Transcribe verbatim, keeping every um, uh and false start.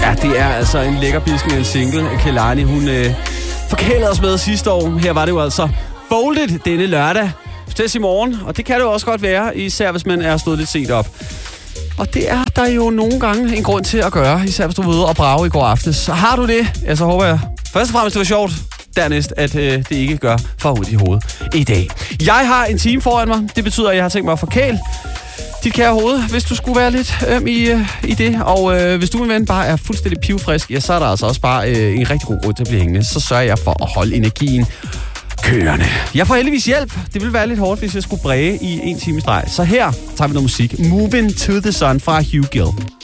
Ja, det er altså en lækkerbiskende en single. Kehlani, hun øh, forkælede os med sidste år. Her var det jo altså Folded denne lørdag. Til i morgen, og det kan det jo også godt være, især hvis man er stået lidt sent op. Og det er der jo nogle gange en grund til at gøre, især hvis du var ude og brage i går aftes. Så har du det, ja, så håber jeg først og fremmest, det var sjovt. Dernæst, at øh, det ikke gør for ondt i hovedet i dag. Jeg har en time foran mig. Det betyder, at jeg har tænkt mig at forkæle dit kære hoved, hvis du skulle være lidt øm i, øh, i det. Og øh, hvis du, min ven, bare er fuldstændig pivfrisk, ja, så er der altså også bare øh, en rigtig god grund til at blive hængende. Så sørger jeg for at holde energien kørende. Jeg får heldigvis hjælp. Det ville være lidt hårdt, hvis jeg skulle bræge i en time streg. Så her tager vi noget musik. Moving to the Sun fra Hugh Gill.